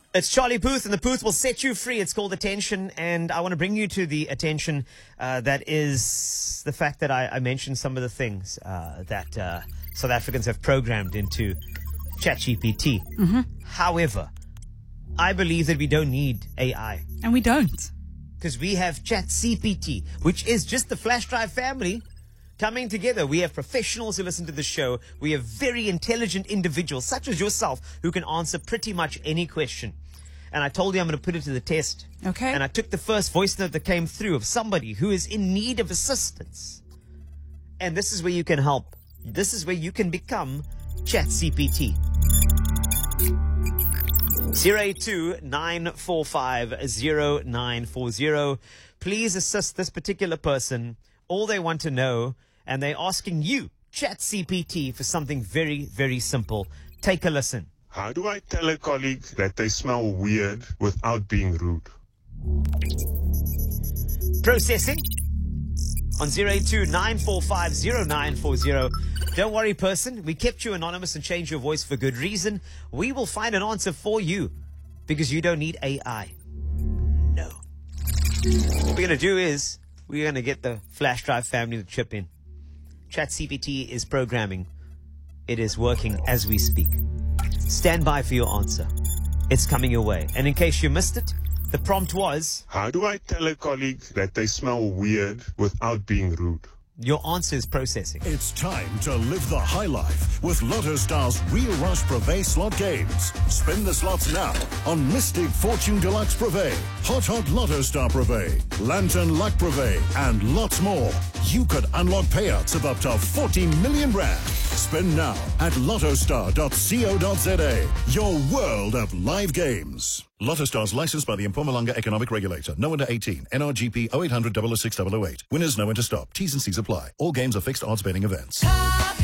It's Charlie Puth, and the Puth will set you free. It's called Attention, and I want to bring you to the attention that is the fact that I mentioned some of the things that South Africans have programmed into ChatGPT. Mm-hmm. However, I believe that we don't need AI. And we don't. Because we have ChatCPT, which is just the flash drive family coming together. We have professionals who listen to the show. We have very intelligent individuals, such as yourself, who can answer pretty much any question. And I told you I'm going to put it to the test. Okay. And I took the first voice note that came through of somebody who is in need of assistance. And this is where you can help. This is where you can become ChatCPT. 082-945-0940. Please assist this particular person. All they want to know, and they're asking you, ChatCPT, for something very, very simple. Take a listen. How do I tell a colleague that they smell weird without being rude? Processing on 082-945-0940. Don't worry, person. We kept you anonymous and changed your voice for good reason. We will find an answer for you because you don't need AI. No. What we're going to do is we're going to get the flash drive family to chip in. ChatGPT is programming. It is working as we speak. Stand by for your answer. It's coming your way. And in case you missed it, the prompt was, how do I tell a colleague that they smell weird without being rude? Your answer is processing. It's time to live the high life with Lotto Star's Real Rush Privé slot games. Spin the slots now on Mystic Fortune Deluxe Privé, Hot Lotto Star Privé, Lantern Luck Privé, and lots more. You could unlock payouts of up to 40 million rand. Spin now at lottostar.co.za. Your world of live games. Lotto Stars licensed by the Mpumalanga Economic Regulator. No under 18. NRGP 0800 006 008. Winners know when to stop. T's and C's apply. All games are fixed odds betting events.